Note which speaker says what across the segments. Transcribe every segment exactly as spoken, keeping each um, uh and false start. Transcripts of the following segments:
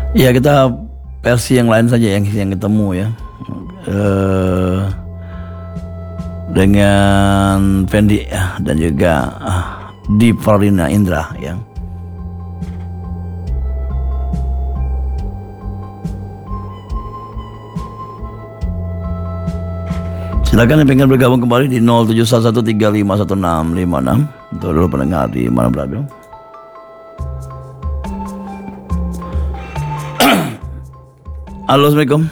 Speaker 1: Ya kita versi yang lain saja yang yang ketemu ya. Uh, dengan Fendi ya, dan juga uh, di Farlina Indra ya. Silakan yang pengen bergabung kembali di nol tujuh satu satu tiga lima satu enam lima enam untuk dulu pendengar di mana berada. Halo, Assalamualaikum.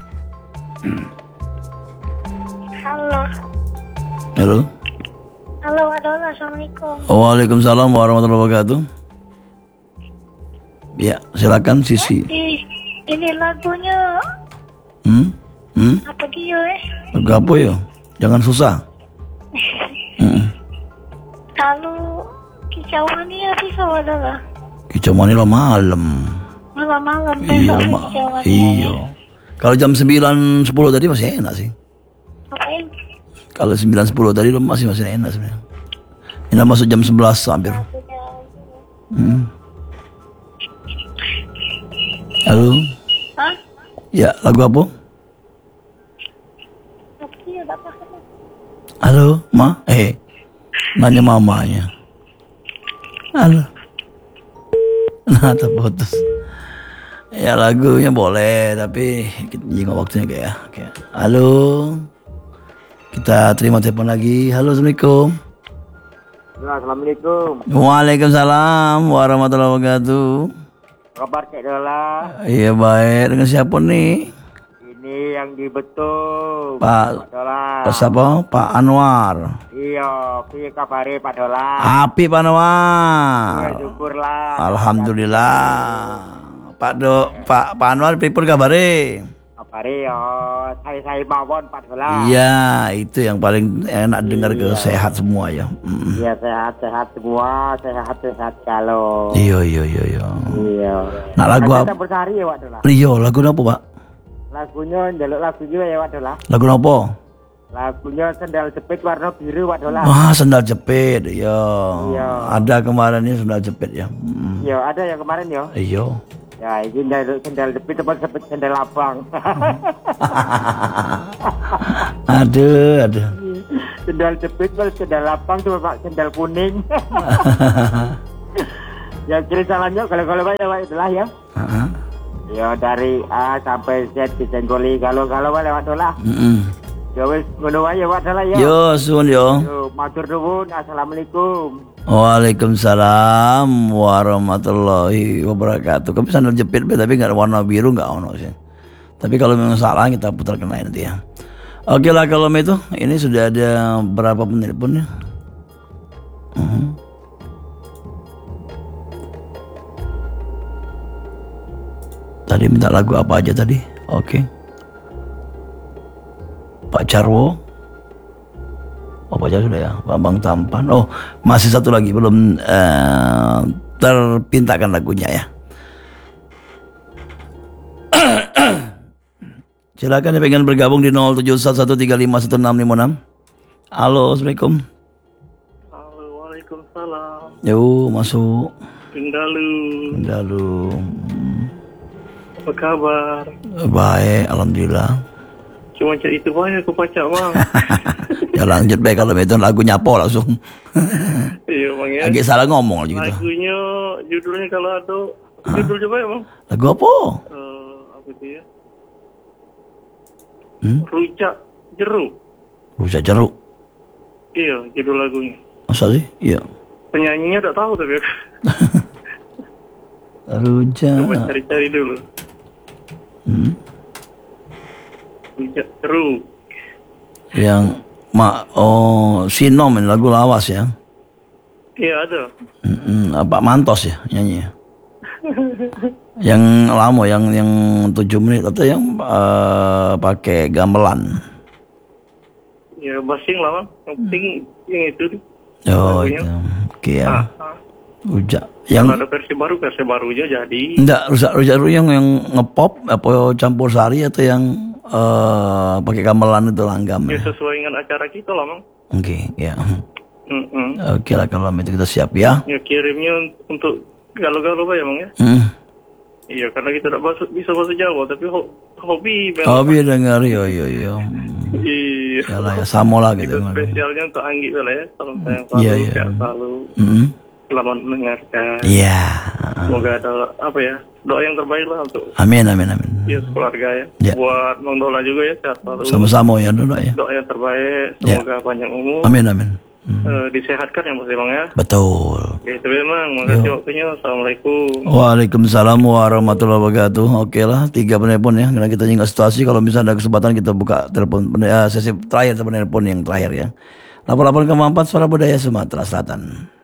Speaker 2: Halo.
Speaker 1: Halo.
Speaker 2: Halo, halo, assalamualaikum.
Speaker 1: Waalaikumsalam warahmatullahi wabarakatuh. Ya, silakan Sisi.
Speaker 2: Ini, ini lagunya.
Speaker 1: Hmm? Hmm?
Speaker 2: Apa dia eh?
Speaker 1: Lagu apa ya? Jangan susah. Hmm.
Speaker 2: Kalau kicauan ini bisa adalah.
Speaker 1: Kicauan ini malam.
Speaker 2: Malam-malam
Speaker 1: Iya,
Speaker 2: besok
Speaker 1: ma
Speaker 2: kicauan.
Speaker 1: iya. Kalau jam sembilan sepuluh tadi masih enak sih.
Speaker 2: Ngapain?
Speaker 1: Kalau sembilan sepuluh tadi masih masih enak sebenarnya. Ini masuk jam sebelas hampir. Hmm. Halo.
Speaker 2: Hah?
Speaker 1: Ya, lagu apa?
Speaker 2: Apa dia tak paham.
Speaker 1: Halo, Ma? Eh, nanya mamanya. Halo. Nah, terputus. Ya lagunya boleh, tapi kita waktunya kayak, kayak. Halo. Kita terima telepon lagi. Halo, Assalamualaikum.
Speaker 3: Assalamualaikum.
Speaker 1: Waalaikumsalam warahmatullahi wabarakatuh.
Speaker 3: Kabar Cek Dola?
Speaker 1: Iya baik. Dengan siapa nih?
Speaker 3: Ini yang di Betul.
Speaker 1: Pak
Speaker 3: Dola.
Speaker 1: Pak siapa? Pak Anwar.
Speaker 3: Iya, piye kabare Pak Dola?
Speaker 1: Api Pak Anwar.
Speaker 3: Ya syukurlah.
Speaker 1: Alhamdulillah. Pak Do, Pak Pak Anwar pripun kabare?
Speaker 3: Kabare ya, saya-saya mawon Pak Dola.
Speaker 1: Iya, itu yang paling enak dengar ke sehat semua ya. Mm.
Speaker 3: Iya, sehat-sehat semua, sehat-sehat kalau.
Speaker 1: Iya iya iya iya.
Speaker 3: Iya.
Speaker 1: Nak lagu apa?
Speaker 3: Campur sari ya Pak Dola.
Speaker 1: Iya, lagu apa, Pak?
Speaker 3: Lagunya njaluk lagu juga ya Pak Dola.
Speaker 1: Lagu apa?
Speaker 3: Lagunya Sendal Jepit warna biru Pak Dola.
Speaker 1: Wah, sendal jepit. Iya.
Speaker 3: Iya.
Speaker 1: Ada kemarin ini sendal jepit ya. Mm.
Speaker 3: Iya, ada yang kemarin ya.
Speaker 1: Iya.
Speaker 3: Ya, ini sendal sendal jepit apa sepet sendal abang.
Speaker 1: Aduh, aduh.
Speaker 3: Sendal jepit kalau sendal lapang cuma pak sendal kuning. Ya kira salahnya kalau kalau pak ya pak itulah ya.
Speaker 1: Uh-huh.
Speaker 3: Ya dari A sampai Z disenggoli kalau kalau pak lewat dolah.
Speaker 1: Mm-mm.
Speaker 3: Ya wis ngono wae ya pak dolah ya.
Speaker 1: Yo, suwun yo.
Speaker 3: Yo matur nuwun. Assalamualaikum.
Speaker 1: Waalaikumsalam warahmatullahi wabarakatuh. Kami sandal jepit tapi nggak warna biru nggak ono sih. Tapi kalau memang salah kita putar kena nanti ya. Oke lah kalau itu ini sudah ada berapa penelponnya? Uh-huh. Tadi minta lagu apa aja tadi? Oke. Pak Jarwo. Oh Pak Jarwo sudah ya. Bambang Tampan. Oh masih satu lagi belum uh, terpintakan lagunya ya. Silakan yang pengen bergabung di nol tujuh satu satu tiga lima satu enam lima enam. Halo, Assalamualaikum.
Speaker 4: Halo, waalaikumsalam.
Speaker 1: Yo, masuk.
Speaker 4: Pindalu.
Speaker 1: Pindalu.
Speaker 4: Apa kabar?
Speaker 1: Baik, alhamdulillah.
Speaker 4: Cuma cari itu banyak aku pacak bang.
Speaker 1: Ya lanjut baik kalau itu lagu nyapo langsung.
Speaker 4: Iya bang ya.
Speaker 1: Agak salah ngomong lagi gitu.
Speaker 4: Lagunya judulnya kalau ada judul coba ya bang.
Speaker 1: Lagu apa?
Speaker 4: Uh, apa itu ya?
Speaker 1: Hmm?
Speaker 4: Rujak jeruk.
Speaker 1: Rujak jeruk.
Speaker 4: Iya judul lagunya.
Speaker 1: Masa sih? Iya.
Speaker 4: Penyanyinya tak tahu tapi.
Speaker 1: Rujak.
Speaker 4: Coba cari-cari dulu.
Speaker 1: Hmm?
Speaker 4: Rujak jeruk.
Speaker 1: Yang mak oh Sinom ini lagu lawas ya.
Speaker 4: Iya ada.
Speaker 1: Hmm, Pak Mantos ya nyanyi. Yang lama yang yang tujuh menit atau yang uh, pakai gamelan.
Speaker 4: Ya basing lah bang. Yang penting yang itu.
Speaker 1: Oh
Speaker 4: lagunya.
Speaker 1: itu. Oke ya.
Speaker 4: Ah, ah.
Speaker 1: Rujak. Yang
Speaker 4: Kalau ada versi baru, versi barunya jadi.
Speaker 1: enggak rujak rujak ru yang yang ngepop apa campur sari atau yang uh, pakai gamelan itu langgam.
Speaker 4: Ya
Speaker 1: Ya.
Speaker 4: sesuai dengan acara kita lah bang.
Speaker 1: Oke ya.
Speaker 4: Mm-mm.
Speaker 1: Oke lah kalau itu kita siap ya.
Speaker 4: Ya kirimnya untuk galau-galau pak ya bang ya.
Speaker 1: Hmm.
Speaker 4: Iya, karena kita tidak bahasa, bisa bahasa Jawa, tapi ho, hobi.
Speaker 1: Hobi dengar, yo yo yo.
Speaker 4: Iya.
Speaker 1: Yalah ya, sama lah gitu.
Speaker 4: Itu spesialnya untuk Anggi Bela ya. Salam sayang selalu,
Speaker 1: Iya, iya.
Speaker 4: sehat selalu.
Speaker 1: Mm-hmm.
Speaker 4: Selamat mendengarkan.
Speaker 1: Iya.
Speaker 4: Semoga ada apa ya doa yang terbaik lah untuk
Speaker 1: Amin, amin, amin.
Speaker 4: ya keluarga ya.
Speaker 1: Ya.
Speaker 4: Buat Bang Dola juga ya sehat selalu.
Speaker 1: Sama-sama ya, Dola ya.
Speaker 4: Doa yang terbaik.
Speaker 1: Ya.
Speaker 4: Semoga panjang umur.
Speaker 1: Amin, amin. Hmm.
Speaker 4: Eh, disehatkan yang pasti Bang ya.
Speaker 1: Betul.
Speaker 4: Oke, itu memang. Makasih waktunya. Assalamualaikum.
Speaker 1: Waalaikumsalam warahmatullahi wabarakatuh. Oke lah, tiga penelpon ya. Karena kita nyimak situasi. Kalau misalnya ada kesempatan kita buka telepon uh, sesi terakhir, telepon yang terakhir ya. Lapor-lapor ke empat Suara Budaya Sumatera Selatan.